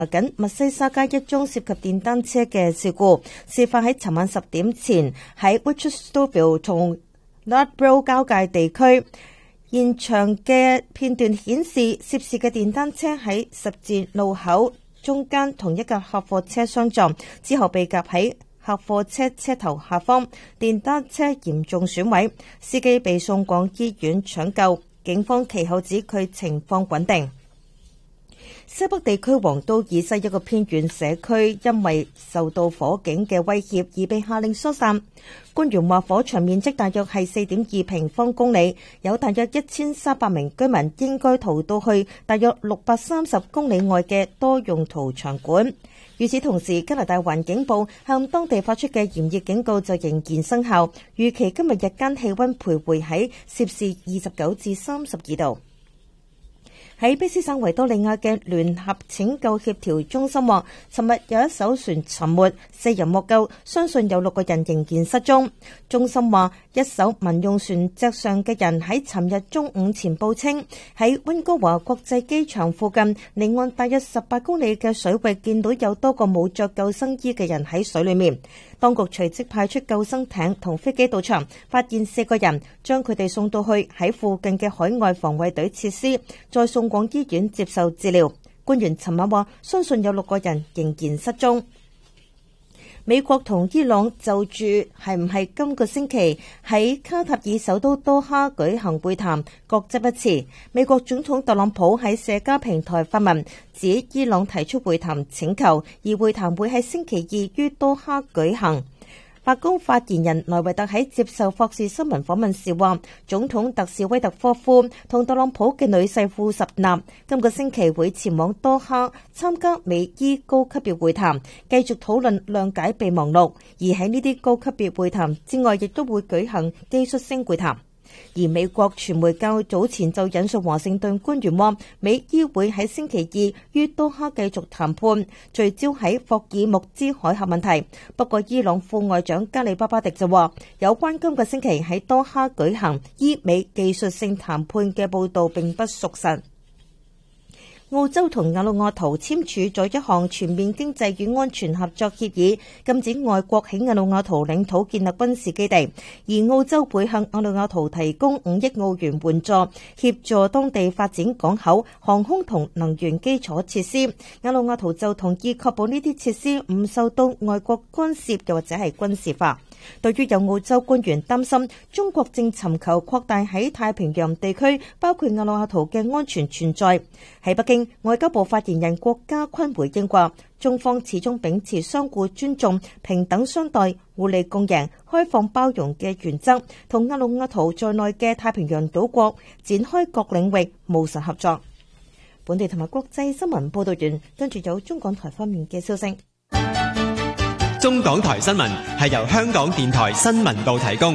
緊密西沙街一宗涉及電單車嘅事故，事發喺尋晚10點前喺 Wetherspoon 同 Ladbroke 交界地區。現場嘅片段顯示，涉事嘅電單車喺十字路口中間同一架客貨車相撞，之後被夾喺客貨車車頭下方，電單車嚴重損毀，司機被送往醫院搶救。警方其後指佢情況穩定。西北地區黃都以西一個偏遠社區因為受到火警嘅威脅而被下令疏散。官員話火場面積大約係4.2平方公里，有大約1300名居民應該逃到去大約630公里外嘅多用途場館。與此同時，加拿大環境部向當地發出嘅炎熱警告就仍然生效，預期今日日間氣溫徘徊喺攝氏29至32度。喺卑詩省維多利亞嘅聯合拯救協調中心話，尋日有一艘船沉沒，4人獲救，相信有6個人仍然失蹤。中心話，一艘民用船隻上嘅人喺尋日中午前報稱，喺溫哥華國際機場附近離岸大約18公里嘅水域見到有多個冇着救生衣嘅人喺水裏面。當局隨即派出救生艇同飛機到場，發現4個人，將佢哋送到去喺附近嘅海外防衛隊設施，再送往醫院接受治療。官員尋晚話，相信有6個人仍然失蹤。美國同伊朗就住係唔係今個星期喺卡塔爾首都多哈舉行會談，各執一詞。美國總統特朗普喺社交平台發文，指伊朗提出會談請求，而會談會喺星期2於多哈舉行。白宮發言人萊維特喺接受霍士新聞訪問時話，總統特使威特科夫同特朗普嘅女婿庫什納今個星期會前往多哈參加美伊高級別會談，繼續討論諒解備忘錄。而喺呢啲高級別會談之外，亦都會舉行技術性會談。而美國傳媒較早前就引述華盛頓官員話，美伊會喺星期2於多哈繼續談判，聚焦喺霍爾木茲海峽問題。不過伊朗副外長加里巴巴迪就話，有關今個星期喺多哈舉行伊美技術性談判嘅報道並不屬實。澳洲同瓦努阿圖簽署咗一項全面經濟與安全合作協議，禁止外國喺瓦努阿圖領土建立軍事基地，而澳洲會向瓦努阿圖提供5億澳元援助，協助當地發展港口、航空同能源基礎設施。瓦努阿圖就同意確保呢啲設施唔受到外國干涉又或者係軍事化。對於有澳洲官員擔心中國正尋求擴大喺太平洋地區，包括瓦努阿圖嘅安全存在，喺北京，外交部發言人郭家坤回應話，中方始終秉持相互尊重、平等相待、互利共贏、開放包容嘅原則，同瓦努阿圖在內嘅太平洋島國展開各領域務實合作。本地同埋國際新聞報道完，跟住有中港台方面嘅消息。 中港台新聞係由香港電台新聞部提供。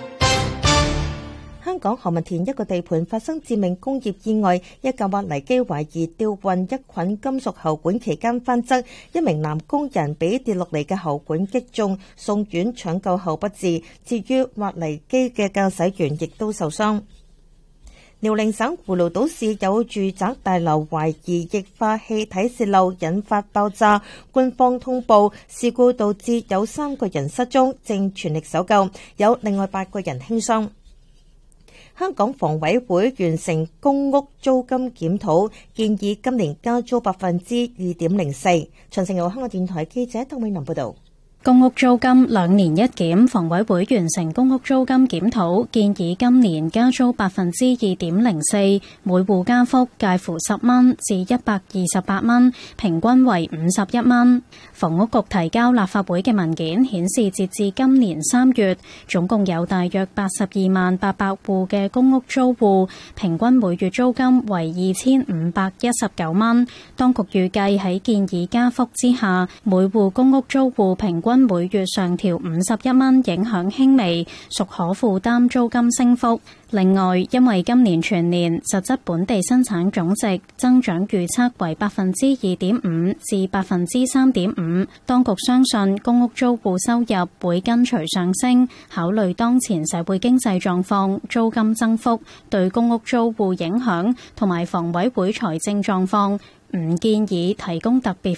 香港何文田一個地盤發生致命工業意外，一架挖泥機懷疑吊運一捆金屬喉管期間翻側，一名男工人被跌落嚟嘅喉管擊中，送院搶救後不治。至於挖泥機嘅駕駛員亦都受傷。遼寧省葫蘆島市有住宅大樓懷疑液化氣體洩漏引發爆炸，官方通報事故導致有3個人失蹤，正全力搜救，有另外8個人輕傷。香港房委會完成公屋租金檢討，建議今年加租 2.04%。詳情由香港電台記者鄧美琳報道。 公屋租金2年一檢，房委會完成公屋租金檢討，建議今年加租 2.04%， 每戶加幅介乎10蚊至128蚊，平均為51蚊。房屋局提交立法會嘅文件顯示，截至今年3月，總共有大約82萬800戶嘅公屋租戶，平均每月租金為2519蚊。當局預計喺建議加幅之下，每戶公屋租戶平均每月上調51蚊，影響輕微，屬可負擔租金升幅。另外，因為今年全年實質本地生產總值增長預測為 2.5% 至 3.5%， 當局相信公屋租戶收入會跟隨上升。考慮當前社會經濟狀況、租金增幅對公屋租戶影響同埋房委會財政狀況， 唔建議提供特別